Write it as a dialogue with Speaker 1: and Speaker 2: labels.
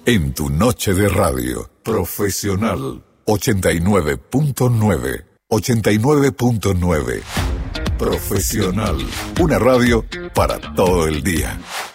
Speaker 1: en tu noche de radio. Profesional 89.9. 89.9. Profesional. Una radio para todo el día.